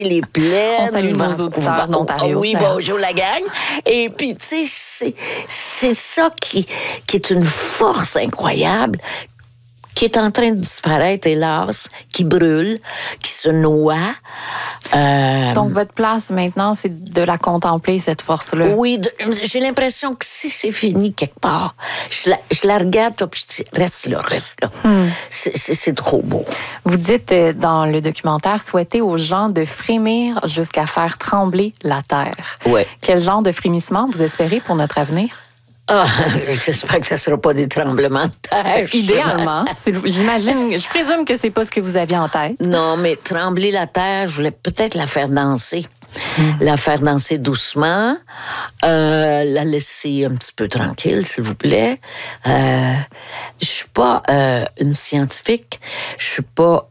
les plaines. On salue nos auditeurs d'Ontario. Oui, bonjour la gang. Et puis, tu sais, c'est ça qui est une force incroyable, qui est en train de disparaître, hélas, qui brûle, qui se noie. Donc, votre place maintenant, c'est de la contempler, cette force-là. Oui, j'ai l'impression que c'est fini quelque part. Je la regarde, puis je dis, reste là. C'est trop beau. Vous dites dans le documentaire, souhaiter aux gens de frémir jusqu'à faire trembler la terre. Ouais. Quel genre de frémissement vous espérez pour notre avenir? Ah, j'espère que ça ne sera pas des tremblements de terre. Idéalement. J'imagine, je présume que c'est pas ce que vous aviez en tête. Non, mais trembler la terre, je voulais peut-être la faire danser. La faire danser doucement, la laisser un petit peu tranquille, s'il vous plaît. Je suis pas une scientifique, je suis pas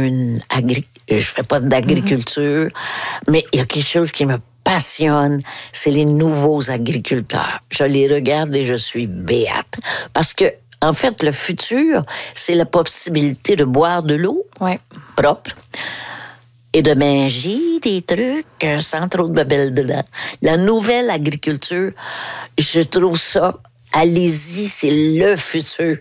je fais pas d'agriculture, mais il y a quelque chose qui me passionne, c'est les nouveaux agriculteurs. Je les regarde et je suis béate. Parce que, en fait, le futur, c'est la possibilité de boire de l'eau propre et de manger des trucs sans trop de babelle dedans. La nouvelle agriculture, je trouve ça, allez-y, c'est le futur.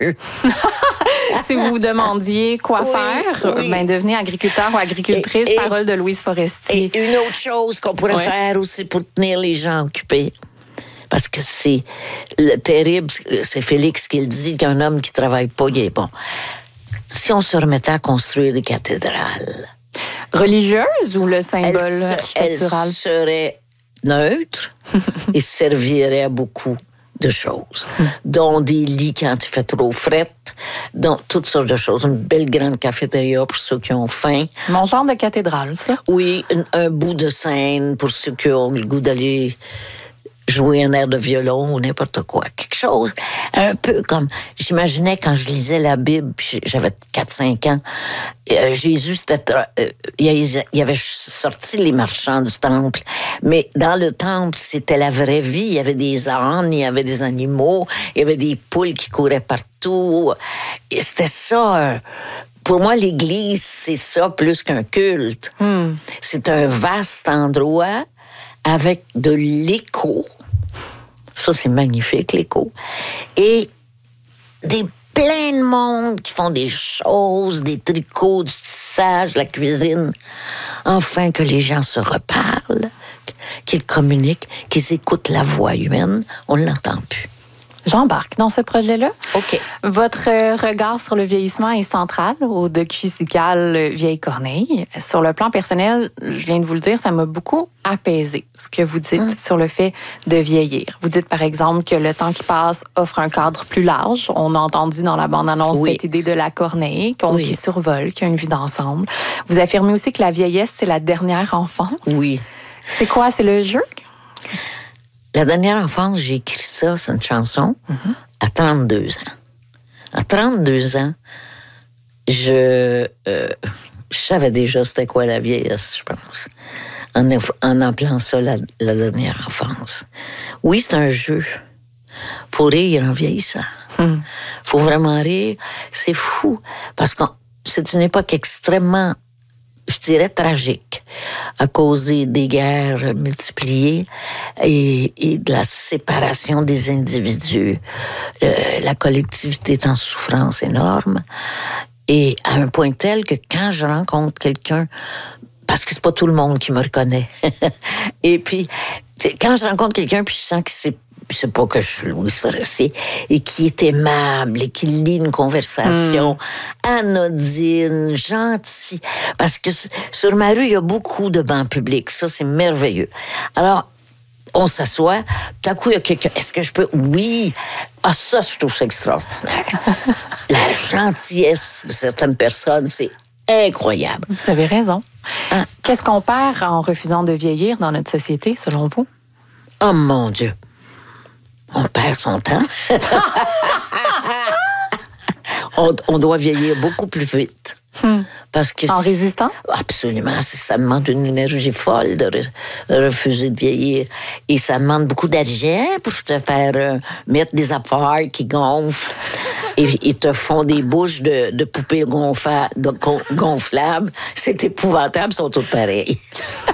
Si vous vous demandiez quoi faire, ben devenez agriculteur ou agricultrice, parole de Louise Forestier. Et une autre chose qu'on pourrait faire aussi pour tenir les gens occupés, parce que c'est le terrible, c'est Félix qui le dit, qu'un homme qui travaille pas, il est bon. Si on se remettait à construire des cathédrales... Religieuses ou le symbole architectural? Elle serait neutre et servirait à beaucoup de choses, dont des lits quand il fait trop fret, dont toutes sortes de choses. Une belle grande cafétéria pour ceux qui ont faim. Mon genre de cathédrale, ça? Oui, un bout de scène pour ceux qui ont le goût d'aller jouer un air de violon ou n'importe quoi. Quelque chose un peu comme... J'imaginais quand je lisais la Bible, puis j'avais 4-5 ans, Jésus, il avait sorti les marchands du temple, mais dans le temple, c'était la vraie vie. Il y avait des ânes, il y avait des animaux, il y avait des poules qui couraient partout. Et c'était ça... Pour moi, l'Église, c'est ça plus qu'un culte. C'est un vaste endroit avec de l'écho. Ça, c'est magnifique, l'écho. Et plein de monde qui font des choses, des tricots, du tissage, la cuisine. Enfin, que les gens se reparlent, qu'ils communiquent, qu'ils écoutent la voix humaine. On ne l'entend plus. J'embarque dans ce projet-là. OK. Votre regard sur le vieillissement est central au docu-musical Vieille Corneille. Sur le plan personnel, je viens de vous le dire, ça m'a beaucoup apaisé, ce que vous dites sur le fait de vieillir. Vous dites, par exemple, que le temps qui passe offre un cadre plus large. On a entendu dans la bande-annonce cette idée de la Corneille, qui survole, qui a une vie d'ensemble. Vous affirmez aussi que la vieillesse, c'est la dernière enfance. Oui. C'est quoi? C'est le jeu? La dernière enfance, j'ai écrit ça, c'est une chanson, à 32 ans. À 32 ans, je savais déjà c'était quoi la vieillesse, je pense, en appelant ça la dernière enfance. Oui, c'est un jeu. Faut rire en vieillissant. Faut vraiment rire. C'est fou, parce que c'est une époque extrêmement, je dirais, tragique, à cause des guerres multipliées et de la séparation des individus. La collectivité est en souffrance énorme. Et à un point tel que quand je rencontre quelqu'un, parce que c'est pas tout le monde qui me reconnaît, et puis quand je rencontre quelqu'un, puis je sens que c'est pas que je suis Louise Forestier, et qui est aimable, et qui lit une conversation anodine, gentille. Parce que sur ma rue, il y a beaucoup de bancs publics. Ça, c'est merveilleux. Alors, on s'assoit, tout à coup, il y a quelqu'un. Est-ce que je peux? Oui. Ah, ça, je trouve ça extraordinaire. La gentillesse de certaines personnes, c'est incroyable. Vous avez raison. Qu'est-ce qu'on perd en refusant de vieillir dans notre société, selon vous? Oh, mon Dieu. On perd son temps. On doit vieillir beaucoup plus vite. Parce que En résistant? Absolument. Ça demande une énergie folle de refuser de vieillir. Et ça demande beaucoup d'argent pour te faire mettre des affaires qui gonflent. Et ils te font des bouches de poupées gonflables. C'est épouvantable, ils sont toutes pareilles.